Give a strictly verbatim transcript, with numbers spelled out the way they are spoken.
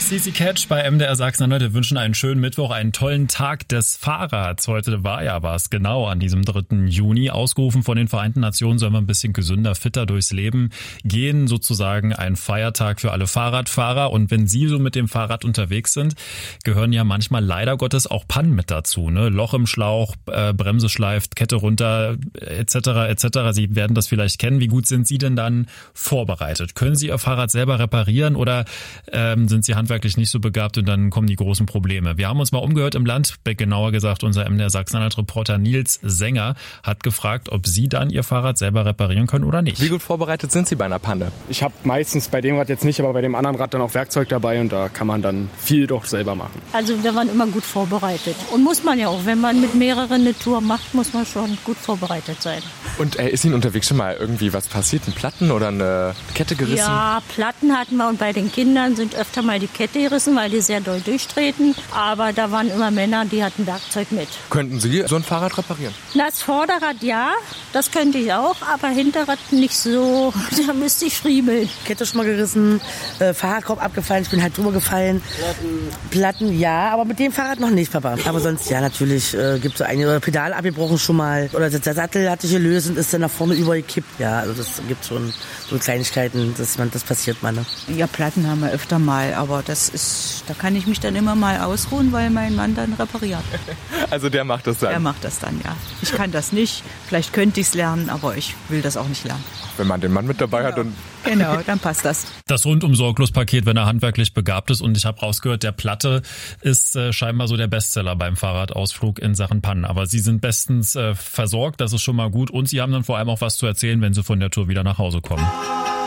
C C Catch bei M D R Sachsen-Anhalt. Wir wünschen einen schönen Mittwoch, einen tollen Tag des Fahrrads. Heute war ja was, genau an diesem dritten Juni. Ausgerufen von den Vereinten Nationen sollen wir ein bisschen gesünder, fitter durchs Leben gehen. Sozusagen ein Feiertag für alle Fahrradfahrer. Und wenn Sie so mit dem Fahrrad unterwegs sind, gehören ja manchmal leider Gottes auch Pannen mit dazu. Ne? Loch im Schlauch, äh, Bremse schleift, Kette runter, et cetera et cetera. Sie werden das vielleicht kennen. Wie gut sind Sie denn dann vorbereitet? Können Sie Ihr Fahrrad selber reparieren oder ähm, sind Sie handwerklich nicht so begabt und dann kommen die großen Probleme? Wir haben uns mal umgehört im Land, genauer gesagt unser M D R Sachsen-Anhalt-Reporter Nils Sänger hat gefragt, ob Sie dann Ihr Fahrrad selber reparieren können oder nicht. Wie gut vorbereitet sind Sie bei einer Panne? Ich habe meistens bei dem Rad jetzt nicht, aber bei dem anderen Rad dann auch Werkzeug dabei und da kann man dann viel doch selber machen. Also wir waren immer gut vorbereitet und muss man ja auch, wenn man mit mehreren eine Tour macht, muss man schon gut vorbereitet sein. Und äh, ist Ihnen unterwegs schon mal irgendwie was passiert, ein Platten oder eine Kette gerissen? Ja, Platten hatten wir und bei den Kindern sind öfter mal die Kette gerissen, weil die sehr doll durchtreten. Aber da waren immer Männer, die hatten Werkzeug mit. Könnten Sie so ein Fahrrad reparieren? Das Vorderrad ja, das könnte ich auch, aber Hinterrad nicht so. Da müsste ich friemeln. Kette schon mal gerissen, äh, Fahrradkorb abgefallen, ich bin halt drüber gefallen. Platten. Platten, ja, aber mit dem Fahrrad noch nicht, Papa. Aber sonst, ja, natürlich äh, gibt es so einige Pedal abgebrochen schon mal. Oder der Sattel hat sich gelöst und ist dann nach vorne übergekippt. Ja, also das gibt schon so Kleinigkeiten, dass man, das passiert mal. Ne? Ja, Platten haben wir öfter mal, aber das ist, da kann ich mich dann immer mal ausruhen, weil mein Mann dann repariert. Also der macht das dann? Der macht das dann, ja. Ich kann das nicht, vielleicht könnte ich es lernen, aber ich will das auch nicht lernen. Wenn man den Mann mit dabei genau. hat und Genau, dann passt das. Das Rundum-Sorglos-Paket, wenn er handwerklich begabt ist. Und ich habe rausgehört, der Platte ist äh, scheinbar so der Bestseller beim Fahrradausflug in Sachen Pannen. Aber Sie sind bestens äh, versorgt, das ist schon mal gut. Und Sie haben dann vor allem auch was zu erzählen, wenn Sie von der Tour wieder nach Hause kommen.